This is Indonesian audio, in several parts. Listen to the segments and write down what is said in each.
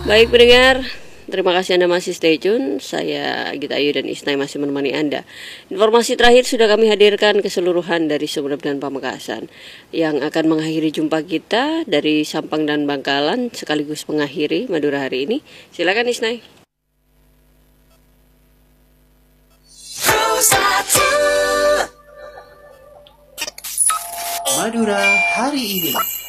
Baik pendengar, terima kasih Anda masih stay tune. Saya Gita Ayu dan Isnai masih menemani Anda. Informasi terakhir sudah kami hadirkan keseluruhan dari Sumeneb dan Pamekasan yang akan mengakhiri jumpa kita dari Sampang dan Bangkalan sekaligus mengakhiri Madura hari ini. Silakan Isnai. Madura hari ini.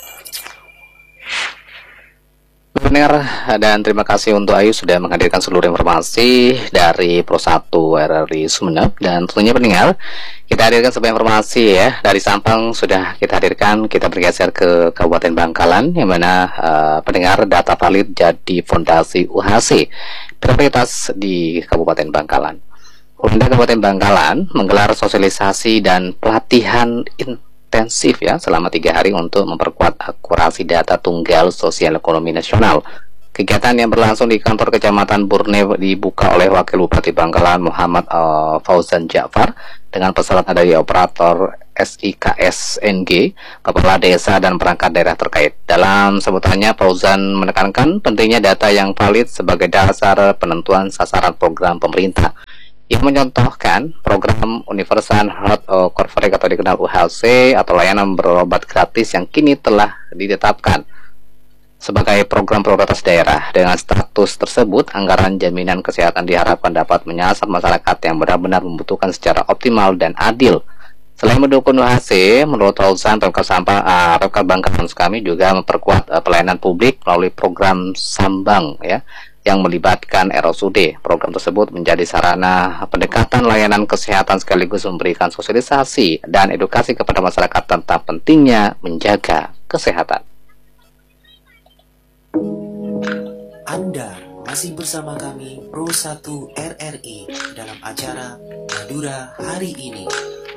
Pendengar, dan terima kasih untuk Ayu sudah menghadirkan seluruh informasi dari Pro 1 RRI Sumeneb. Dan tentunya pendengar, kita hadirkan sebuah informasi ya dari Sampang sudah kita hadirkan. Kita bergeser ke Kabupaten Bangkalan, yang mana pendengar data valid jadi fondasi UHC prioritas di Kabupaten Bangkalan. Pemerintah Kabupaten Bangkalan menggelar sosialisasi dan pelatihan intensif ya selama 3 hari untuk memperkuat akurasi data tunggal sosial ekonomi nasional. Kegiatan yang berlangsung di kantor Kecamatan Burne dibuka oleh Wakil Bupati Bangkalan Muhammad Fauzan Ja'far dengan peserta dari operator SIKSNG, kepala desa dan perangkat daerah terkait. Dalam sebutannya, Fauzan menekankan pentingnya data yang valid sebagai dasar penentuan sasaran program pemerintah. Ia mencontohkan program Universal Health Coverage atau dikenal UHC atau layanan berobat gratis yang kini telah ditetapkan sebagai program prioritas daerah. Dengan status tersebut, anggaran jaminan kesehatan diharapkan dapat menyasar masyarakat yang benar-benar membutuhkan secara optimal dan adil. Selain mendukung UHC, menurut Fauzan, Pemkab Bangkalan kami juga memperkuat pelayanan publik melalui program Sambang ya, yang melibatkan RSUD. Program tersebut menjadi sarana pendekatan layanan kesehatan sekaligus memberikan sosialisasi dan edukasi kepada masyarakat tentang pentingnya menjaga kesehatan. Anda masih bersama kami Pro 1 RRI dalam acara Madura hari ini.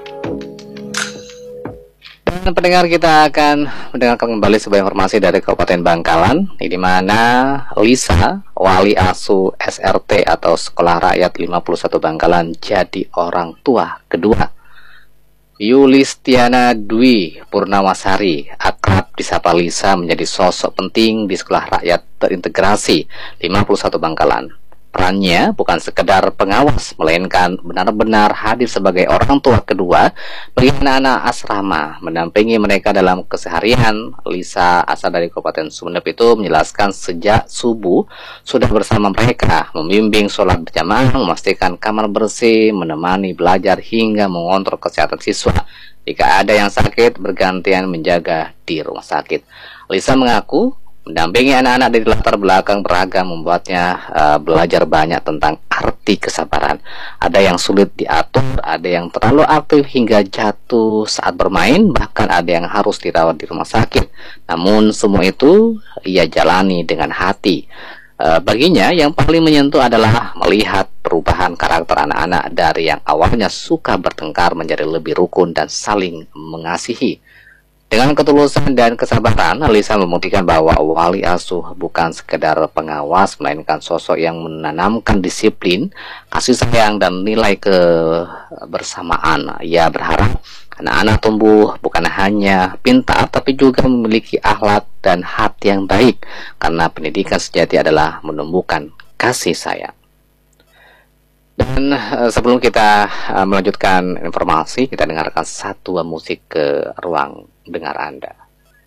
Dan pendengar, kita akan mendengarkan kembali sebuah informasi dari Kabupaten Bangkalan, di mana Lisa, wali asuh SRT atau Sekolah Rakyat 51 Bangkalan, jadi orang tua kedua. Yulistiana Dwi Purnamasari, akrab disapa Lisa, menjadi sosok penting di Sekolah Rakyat Terintegrasi 51 Bangkalan. Perannya bukan sekedar pengawas, melainkan benar-benar hadir sebagai orang tua kedua bagi anak-anak asrama, mendampingi mereka dalam keseharian. Lisa, asal dari Kabupaten Sumeneb itu, menjelaskan sejak subuh sudah bersama mereka, membimbing sholat berjamaah, memastikan kamar bersih, menemani belajar hingga mengontrol kesehatan siswa. Jika ada yang sakit, bergantian menjaga di rumah sakit. Lisa mengaku mendampingi anak-anak dari latar belakang beragam membuatnya belajar banyak tentang arti kesabaran. Ada yang sulit diatur, ada yang terlalu aktif hingga jatuh saat bermain, bahkan ada yang harus dirawat di rumah sakit. Namun semua itu ia jalani dengan hati. Baginya yang paling menyentuh adalah melihat perubahan karakter anak-anak dari yang awalnya suka bertengkar menjadi lebih rukun dan saling mengasihi. Dengan ketulusan dan kesabaran, Lisa membuktikan bahwa wali asuh bukan sekedar pengawas, melainkan sosok yang menanamkan disiplin, kasih sayang, dan nilai kebersamaan. Ia berharap anak-anak tumbuh bukan hanya pintar, tapi juga memiliki akhlak dan hati yang baik, karena pendidikan sejati adalah menumbuhkan kasih sayang. Dan sebelum kita melanjutkan informasi, kita dengarkan satu musik ke ruang dengar Anda.